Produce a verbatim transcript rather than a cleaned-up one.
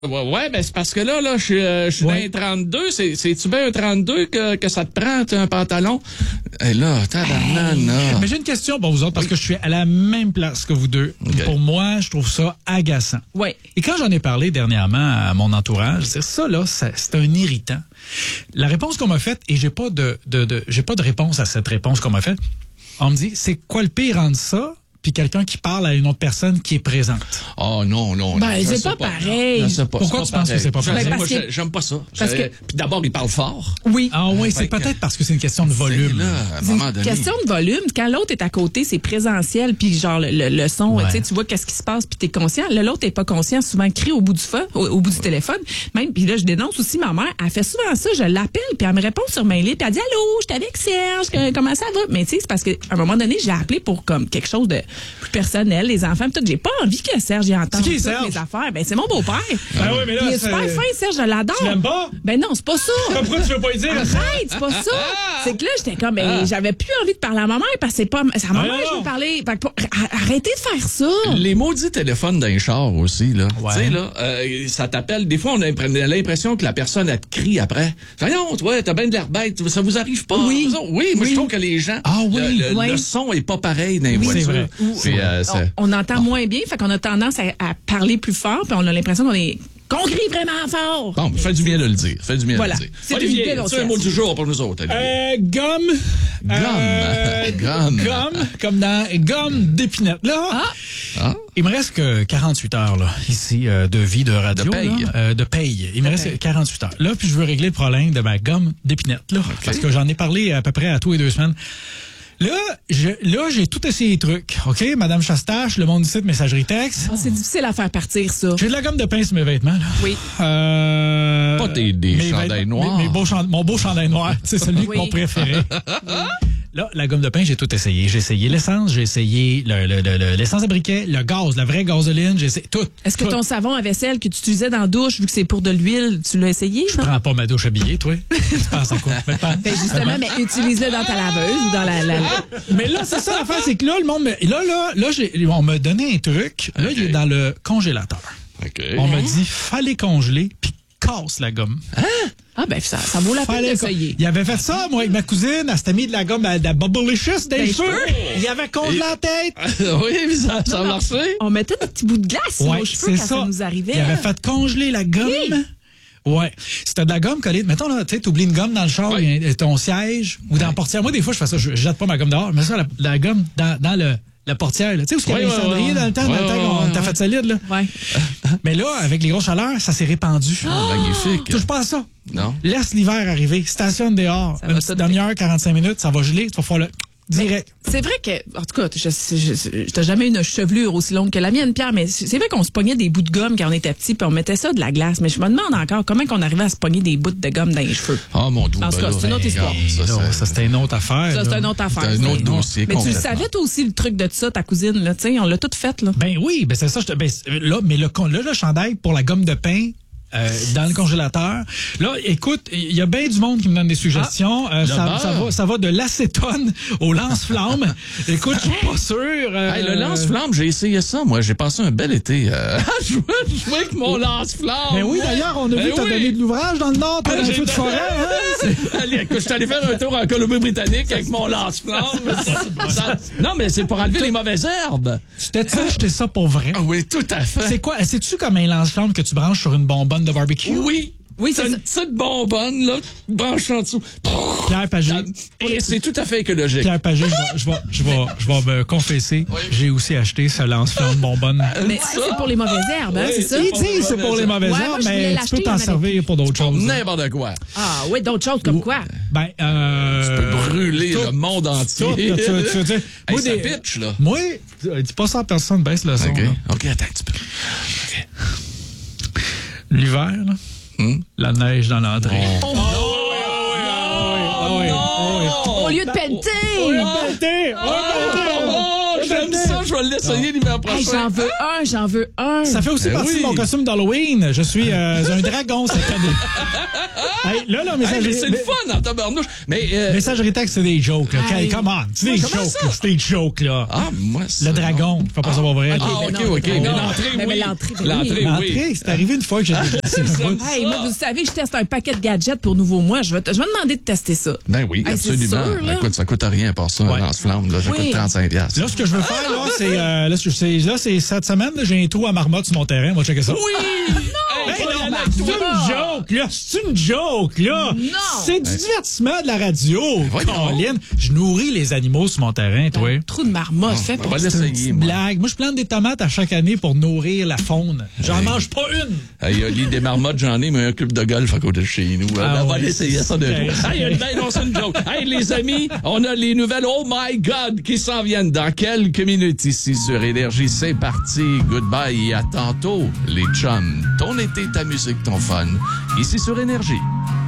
Ouais, ouais, ben c'est parce que là, là, je suis, euh, je suis Ouais. dans un trente-deux. C'est, c'est-tu bien un trente-deux que, que ça te prend, t'as un pantalon? Et là, tabarnak, là. Mais j'ai une question pour vous autres, parce que je suis à la même place que vous deux. Okay. Pour moi, je trouve ça agaçant. Oui. Et quand j'en ai parlé dernièrement à mon entourage, c'est ça, là, ça, c'est un irritant. La réponse qu'on m'a faite, et j'ai pas de, de, de j'ai pas de réponse à cette réponse qu'on m'a faite, on me dit, c'est quoi le pire entre ça, puis quelqu'un qui parle à une autre personne qui est présente? Oh non, non, Ben, non. je c'est sais pas pareil. Je sais pas, Pourquoi c'est tu penses pareil. que c'est pas Je pareil? sais, Ben, moi, parce que- je- j'aime pas ça. parce Je- que- Puis d'abord, il parle fort. Oui. Ah oui, c'est Fait que- peut-être parce que c'est une question de volume. Là, à un C'est moment une donné. question de volume. Quand l'autre est à côté, c'est présentiel, puis genre le, le, le son, Ouais. tu sais, tu vois qu'est-ce qui se passe, puis t'es conscient. Là, l'autre est pas conscient, souvent crie au bout du feu, au, au bout du téléphone. Même, puis là, je dénonce aussi ma mère. Elle fait souvent ça. Je l'appelle, puis elle me répond sur mail, puis elle dit allô, je suis avec Serge, que- comment ça va? Mais tu sais, c'est parce qu'à un moment donné, j'ai appelé pour comme quelque chose de plus personnel, les enfants, puis tout. J'ai pas envie que Serge y entende C'est qui, toutes Serge? mes affaires. Ben c'est mon beau-père. Ah oui, mais là, Il est c'est- super fin, Serge, je l'adore. Tu l'aimes pas? Ben non, c'est pas ça. Pourquoi tu veux pas y dire? Arrête, c'est pas ça. C'est que là, j'étais comme, ben, j'avais plus envie de parler à ma mère parce que c'est pas, c'est à ma Ah, mère que je non. veux parler. Fait que pour- arrêtez de faire ça. Les maudits téléphones d'un char aussi, là. Ouais. Tu sais, là, euh, ça t'appelle. Des fois, on a l'impression que la personne, elle te crie après. Voyons, toi, t'as bien de l'air bête. Ça vous arrive pas? Oui. Vous autres? Oui, moi, je Oui. trouve que les gens. Ah oui. Le, le- Oui. le son est pas pareil dans les Oui, c'est voitures. vrai. Puis, euh, ça- On, on entend moins bien, fait qu'on a tendance à, à parler plus fort, puis on a l'impression qu'on est, qu'on crie vraiment fort. Bon, fait du bien de le dire. Fait du bien Voilà. de le dire. C'est Olivier, une idée c'est un mot du jour pour nous autres, Olivier. Euh, gomme. Gomme. Gomme. Gomme, comme dans gomme d'épinette. Là, Ah. Ah? il me reste que quarante-huit heures, là, ici, euh, de vie de radio. De paye. là, euh, de paye. Il me reste paye. quarante-huit heures. Là, puis je veux régler le problème de ma gomme d'épinette, là. Parce que j'en ai parlé à peu près à tous les deux semaines. Là, je, là, j'ai tout essayé les trucs. OK? Madame Chastache, le monde du site, messagerie texte. Oh, c'est difficile à faire partir, ça. J'ai de la gomme de pain sur mes vêtements, là. Oui. Euh, Pas tes- des mes chandails vêtements- noirs. mes- mes beaux chand- mon beau chandail noir, c'est celui Oui. mon préféré. Là, la gomme de pain, j'ai tout essayé. J'ai essayé l'essence, j'ai essayé le- le- le- le- l'essence à briquet, le gaz, la vraie gazoline, j'ai essayé tout. Est-ce que tout. ton savon à vaisselle que tu utilisais dans la douche, vu que c'est pour de l'huile, tu l'as essayé? Je non? prends pas ma douche habillée, toi. Tu penses à quoi? Mais, pas- Ben justement, mais utilise-le dans ta laveuse ou dans la... la... Mais là, c'est ça l'affaire, c'est que là, le monde me... Là, là, là, j'ai... on m'a donné un truc. Là, Ok. il est dans le congélateur. OK. On m'a dit, fallait congeler, puis casse la gomme. Ah ben ça, ça vaut la peine Fallait d'essayer. Il avait fait ça, moi, avec ma cousine. Elle s'était mis de la gomme, de la Bubblicious dans les Des cheveux. cheveux. Il avait congelé la tête. oui, mais ça, ça a marché. On mettait des petits bouts de glace sur Ouais, nos cheveux c'est quand ça. ça. nous arrivait. Il avait fait congeler la gomme. Oui. Ouais. C'était de la gomme collée. Mettons, là, tu sais, t'oublies une gomme dans le char, Ouais. et ton siège, ou dans la portière. Moi, des fois, je fais ça, je, je jette pas ma gomme dehors. Mais ça, la, la gomme dans, dans le, la portière, là. Tu sais, où il y avait Ouais, les ouais, cendriers ouais. dans le temps, Ouais, dans le temps ouais, qu'on ouais, t'a ouais. fait solide, là. Ouais. Mais là, avec les grosses chaleurs, ça s'est répandu. Magnifique. Touche pas à ça. Non? Laisse l'hiver arriver. Stationne dehors. Ça va Une tout petite demi-heure, quarante-cinq minutes, ça va geler. Tu vas faire le direct. C'est vrai que, en tout cas, je, je, je, je t'ai jamais une chevelure aussi longue que la mienne, Pierre, mais c'est vrai qu'on se pognait des bouts de gomme quand on était petit, puis on mettait ça de la glace. Mais je me demande encore comment qu'on arrivait à se pogner des bouts de gomme dans les cheveux. Oh, mon Dieu. En tout cas, c'est une autre histoire. Ça, Non, ça, ça, c'était une autre affaire. Ça, c'est là. une autre affaire. C'est un autre Mais- dossier, Mais tu le complètement. savais, toi aussi, le truc de ça, ta cousine, là, tu sais, on l'a tout fait, là. Ben oui, ben c'est ça. je te- ben, c'est- là, mais le, con- là, le chandail pour la gomme de pain, euh, dans le congélateur. Là, écoute, il y a bien du monde qui me donne des suggestions. Euh, le ça, beurre. ça va, ça va de l'acétone au lance-flamme. Écoute, je suis pas sûr. euh, Hey, le lance-flamme, j'ai essayé ça, moi. J'ai passé un bel été. Euh, à jouer, jouer avec mon lance-flamme. Ben oui, d'ailleurs, on a Ben vu que t'as oui. donné de l'ouvrage dans le Nord, t'as Ah, un j'ai feu de fait- forêt, hein? Allez, écoute, je suis allé faire un tour en Colombie-Britannique avec mon lance-flamme. Ça- non, mais c'est pour enlever les mauvaises herbes. Tu t'es acheté ça pour vrai? Ah oui, tout à fait. C'est quoi? C'est-tu comme un lance-flamme que tu branches sur une bonbonne de barbecue? Oui. Oui, c'est c'est une petite bonbonne, là, branche en dessous. Pierre Pagé. Et c'est tout à fait écologique. Pierre Pagé, je vais, je vais, je vais, je vais me confesser. J'ai aussi acheté ce lance-flamme bonbonne. Mais ça, c'est pour les mauvaises herbes, hein, Oui, c'est ça? c'est Il dit c'est pour les mauvaises Ouais, herbes, moi, je voulais mais tu l'acheter, peux il y t'en en avait servir pour d'autres choses. N'importe quoi. Ah, oui, d'autres choses comme quoi? Ben, euh... Tu peux brûler tout- le monde entier. tout, tu- tu veux dire, Hey, moi, ça des- pitch, là. Moi, dis pas ça à personne, baisse le son. OK. là. OK, attends un petit peu. OK. L'hiver, là, Hmm? la neige dans l'entrée. Oh, Ah oui, ah oui. Au lieu de pelleter! Pelleté! Oh, j'aime ça, je vais l'essayer l'hiver prochain. Hey, j'en veux un, j'en veux un. Ça fait aussi Ben partie oui. de mon costume d'Halloween. Je suis euh, un dragon cette année. Hey, là, là, Hey, messagerie, mais c'est le fun en tabarnouche. Mais, euh, messagerie texte, c'est des jokes. Là. Hey. Come on, c'est des Comment jokes. ça? là. C'est des jokes, là. ah, moi, ça, Le dragon, faut pas savoir vrai. Ah, ok, mais non, ok. mais Mais non. l'entrée, Mais- mais oui. l'entrée, ben L'entrée, oui. oui. L'entrée, c'est arrivé une fois que j'ai J'aime Hey, ça. moi, vous savez, je teste un paquet de gadgets pour Nouveau Mois. Je vais, te- je vais demander de tester ça. Ben oui, Hey, c'est absolument. sûr, là. Écoute, ça coûte rien pour ça, Ouais. dans ce flamme, là. Ça Oui. coûte trente-cinq piastres. Là, ce que je veux faire, là, c'est, euh, là, c'est, là, c'est cette semaine, là, j'ai un trou à marmotte sur mon terrain. On va checker ça. Oui! Hey, Hey, je vais y non, aller mais avec c'est toi. une joke, là. C'est une joke, là. Non. C'est du divertissement de la radio. Voyons. Colin, je nourris les animaux sur mon terrain, toi. Trou de marmotte, fait On pour va ça. C'est une l'essayer, petite moi. blague. Moi, je plante des tomates à chaque année pour nourrir la faune. J'en Hey. mange pas une. Hey, Oli, des marmottes, j'en ai, mais un club de golf à côté de chez nous. Ah on va ouais. essayer ça de Hey, jour. c'est- Hey, ben non, c'est une joke. Hey, les amis, on a les nouvelles Oh My God qui s'en viennent dans quelques minutes ici sur Énergie. C'est parti. Goodbye et à tantôt, les chums. Ton été, ta musique, ton fun. Ici sur Énergie.